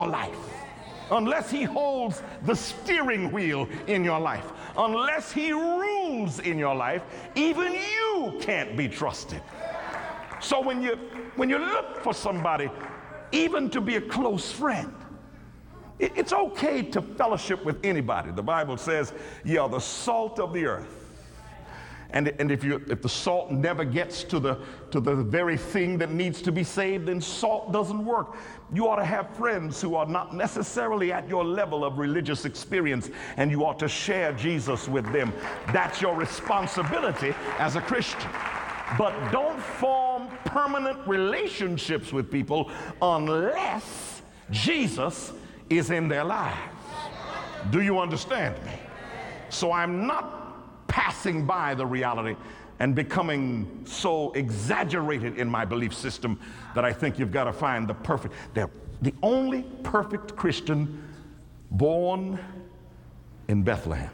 life, unless he holds the steering wheel in your life, unless he rules in your life, even you can't be trusted. So when you look for somebody, even to be a close friend, it's okay to fellowship with anybody. The Bible says you are the salt of the earth. And if the salt never gets to the very thing that needs to be saved, then salt doesn't work. You ought to have friends who are not necessarily at your level of religious experience, and you ought to share Jesus with them. That's your responsibility as a Christian. But don't form permanent relationships with people unless Jesus is in their lives. Do you understand me? So I'm not passing by the reality and becoming so exaggerated in my belief system that I think you've got to find the perfect. The only perfect Christian born in Bethlehem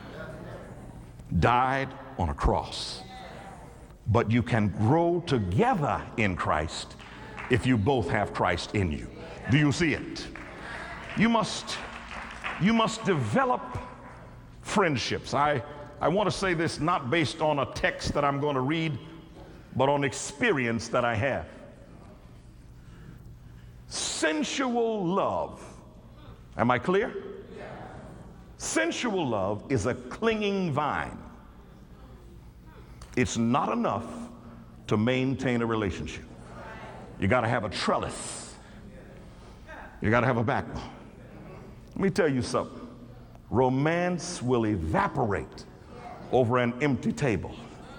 died on a cross. But you can grow together in Christ if you both have Christ in you. Do you see it? You must develop friendships. I want to say this not based on a text that I'm going to read, but on experience that I have. Sensual love. Am I clear? Sensual love is a clinging vine. It's not enough to maintain a relationship. You got to have a trellis. You got to have a backbone. Let me tell you something. Romance will evaporate over an empty table.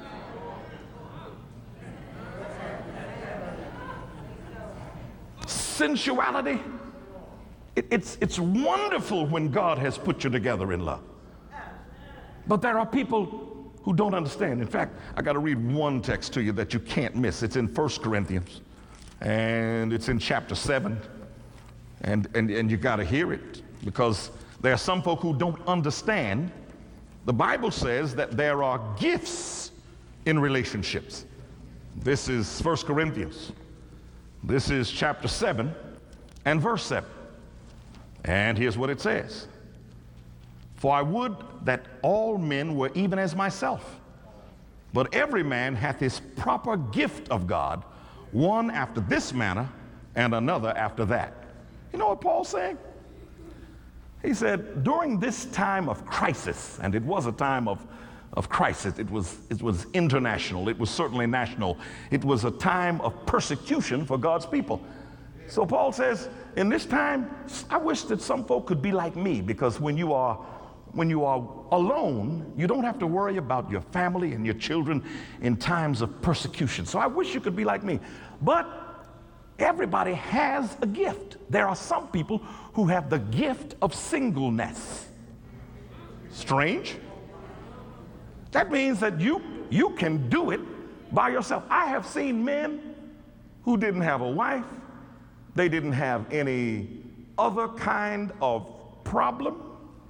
Sensuality, it's wonderful when God has put you together in love. But there are people who don't understand. In fact, I got to read one text to you that you can't miss. It's in 1 Corinthians, and it's in chapter 7, and you got to hear it, because there are some folk who don't understand. The Bible says that there are gifts in relationships. This is 1 Corinthians. This is chapter 7 and verse 7. And here's what it says. For I would that all men were even as myself, but every man hath his proper gift of God, one after this manner and another after that. You know what Paul's saying? He said, during this time of crisis, and it was a time of crisis, it was international, it was certainly national, it was a time of persecution for God's people. So Paul says, in this time, I wish that some folk could be like me, because when you are alone, you don't have to worry about your family and your children in times of persecution. So I wish you could be like me. But everybody has a gift. There are some people who have the gift of singleness. Strange. That means that you can do it by yourself. I have seen men who didn't have a wife. They didn't have any other kind of problem.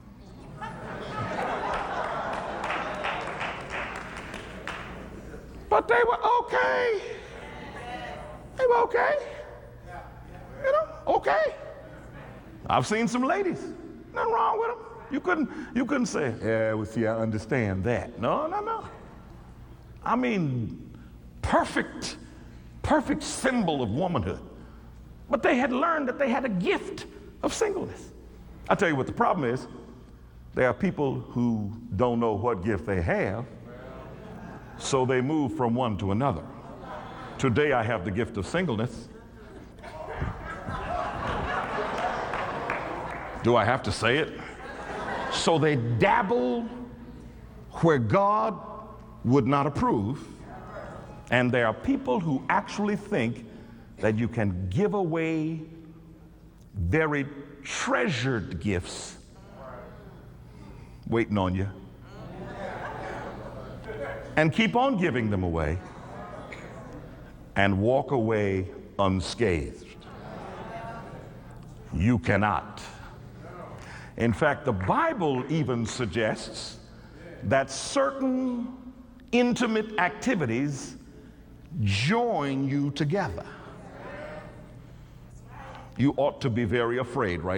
But they were okay. They were okay. You know, okay. I've seen some ladies. Nothing wrong with them. You couldn't say, yeah, well, see, I understand that. No. I mean, perfect symbol of womanhood. But they had learned that they had a gift of singleness. I tell you what the problem is. There are people who don't know what gift they have, so they move from one to another. Today I have the gift of singleness. Do I have to say it? So they dabble where God would not approve, and there are people who actually think that you can give away very treasured gifts waiting on you and keep on giving them away and walk away unscathed. You cannot. In fact, the Bible even suggests that certain intimate activities join you together. you ought to be very afraid right